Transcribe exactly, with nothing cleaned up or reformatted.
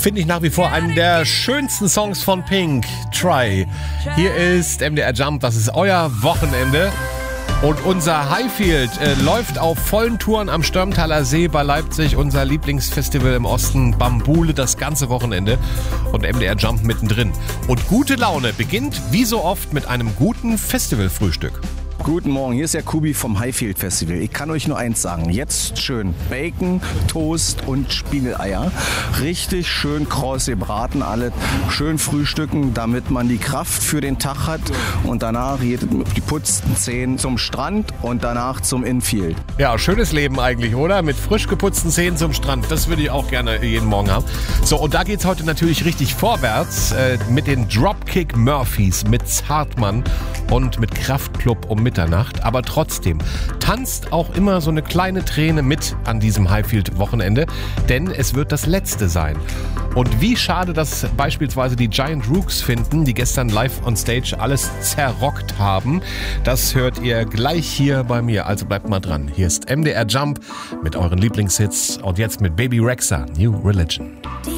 finde ich nach wie vor einen der schönsten Songs von Pink, Try. Hier ist M D R Jump, das ist euer Wochenende. Und unser Highfield äh, läuft auf vollen Touren am Störmtaler See bei Leipzig, unser Lieblingsfestival im Osten, Bambule, das ganze Wochenende und M D R Jump mittendrin. Und gute Laune beginnt wie so oft mit einem guten Festivalfrühstück. Guten Morgen, hier ist der Kubi vom Highfield Festival. Ich kann euch nur eins sagen, jetzt schön Bacon, Toast und Spiegeleier. Richtig schön kross gebraten, alles schön frühstücken, damit man die Kraft für den Tag hat. Und danach geht es mit die putzten Zähnen zum Strand und danach zum Infield. Ja, schönes Leben eigentlich, oder? Mit frisch geputzten Zähnen zum Strand. Das würde ich auch gerne jeden Morgen haben. So, und da geht's heute natürlich richtig vorwärts äh, mit den Dropkick Murphys, mit Zartmann und mit Kraftklub um Mitternacht. Aber trotzdem tanzt auch immer so eine kleine Träne mit an diesem Highfield-Wochenende, denn es wird das letzte sein. Und wie schade das beispielsweise die Giant Rooks finden, die gestern live on Stage alles zerrockt haben, das hört ihr gleich hier bei mir. Also bleibt mal dran. Hier ist M D R Jump mit euren Lieblingshits und jetzt mit Baby Rexha, New Religion.